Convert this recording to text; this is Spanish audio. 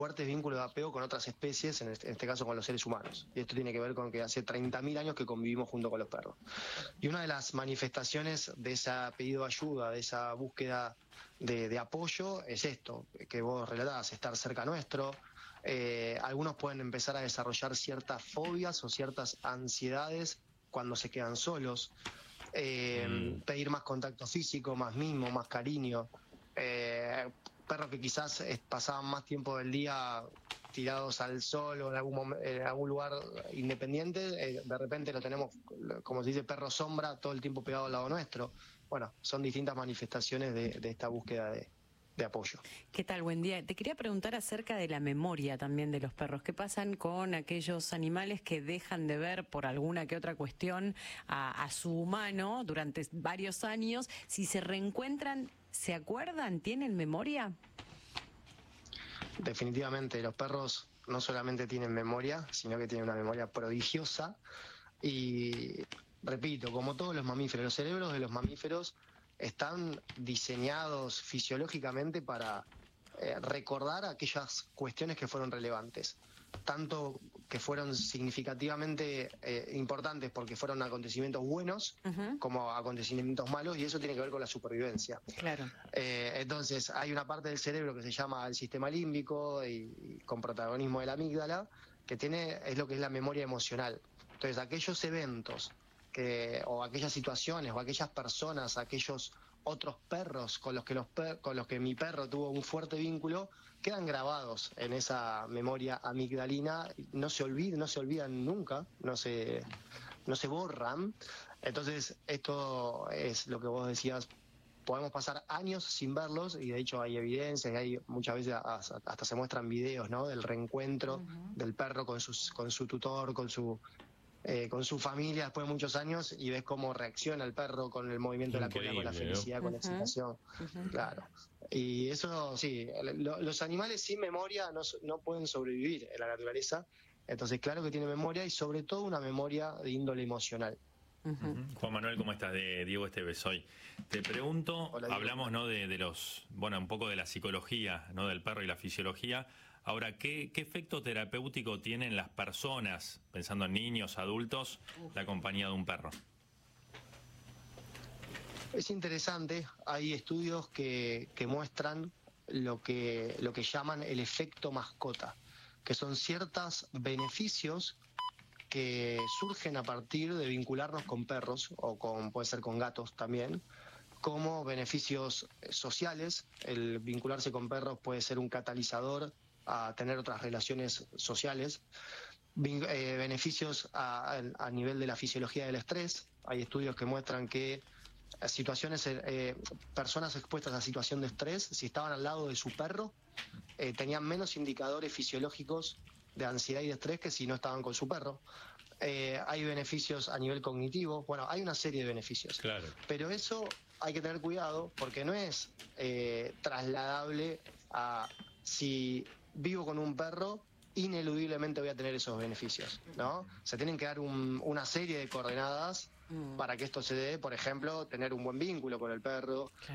fuertes vínculos de apego con otras especies, en este caso con los seres humanos. Y esto tiene que ver con que hace 30.000 años que convivimos junto con los perros. Y una de las manifestaciones de ese pedido de ayuda, de esa búsqueda de apoyo, es esto, que vos relatabas, estar cerca nuestro. Algunos pueden empezar a desarrollar ciertas fobias o ciertas ansiedades cuando se quedan solos. Pedir más contacto físico, más mimo, más cariño. Perros que quizás pasaban más tiempo del día tirados al sol o en algún lugar independiente, de repente lo tenemos, como se dice, perro sombra, todo el tiempo pegado al lado nuestro. Bueno, son distintas manifestaciones de esta búsqueda de apoyo. ¿Qué tal? Buen día. Te quería preguntar acerca de la memoria también de los perros. ¿Qué pasan con aquellos animales que dejan de ver por alguna que otra cuestión a su humano durante varios años? Si se reencuentran, ¿se acuerdan? ¿Tienen memoria? Definitivamente, los perros no solamente tienen memoria, sino que tienen una memoria prodigiosa. Y repito, como todos los mamíferos, los cerebros de los mamíferos están diseñados fisiológicamente para recordar aquellas cuestiones que fueron relevantes, tanto que fueron significativamente importantes porque fueron acontecimientos buenos como acontecimientos malos, y eso tiene que ver con la supervivencia. Claro. Entonces hay una parte del cerebro que se llama el sistema límbico y con protagonismo de la amígdala, que es lo que es la memoria emocional. Entonces aquellos eventos o aquellas situaciones o aquellas personas, aquellos otros perros con los que mi perro tuvo un fuerte vínculo, quedan grabados en esa memoria amigdalina, no se olvidan nunca, no se borran. Entonces esto es lo que vos decías, podemos pasar años sin verlos, y de hecho hay evidencias, y hay muchas veces hasta se muestran videos, ¿no?, del reencuentro del perro con su tutor, con su familia después de muchos años, y ves cómo reacciona el perro con el movimiento de la cola, con la felicidad, ¿no?, con la excitación. Claro. Y eso sí, los animales sin memoria no pueden sobrevivir en la naturaleza. Entonces claro que tienen memoria, y sobre todo una memoria de índole emocional. Juan Manuel, ¿cómo estás? De Diego Esteves soy. Te pregunto, Hola, hablamos, ¿no?, de los, bueno, un poco de la psicología, ¿no?, del perro y la fisiología. Ahora, ¿qué efecto terapéutico tienen las personas, pensando en niños, adultos, la compañía de un perro? Es interesante, hay estudios que muestran lo que llaman el efecto mascota, que son ciertos beneficios que surgen a partir de vincularnos con perros, o puede ser con gatos también, como beneficios sociales. El vincularse con perros puede ser un catalizador a tener otras relaciones sociales. Beneficios a nivel de la fisiología del estrés. Hay estudios que muestran que personas expuestas a situación de estrés, si estaban al lado de su perro, tenían menos indicadores fisiológicos de ansiedad y de estrés que si no estaban con su perro. Hay beneficios a nivel cognitivo, bueno, hay una serie de beneficios. Claro. Pero eso hay que tener cuidado, porque no es trasladable a si vivo con un perro, ineludiblemente voy a tener esos beneficios, ¿no? Se tienen que dar una serie de coordenadas para que esto se dé. Por ejemplo, tener un buen vínculo con el perro,